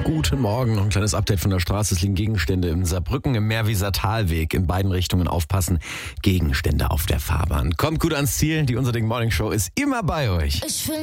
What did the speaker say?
Guten Morgen, noch ein kleines Update von der Straße. Es liegen Gegenstände im Saarbrücken im Meerwieser Talweg. In beiden Richtungen aufpassen. Gegenstände auf der Fahrbahn. Kommt gut ans Ziel. Die Unser Ding Morning Show ist immer bei euch.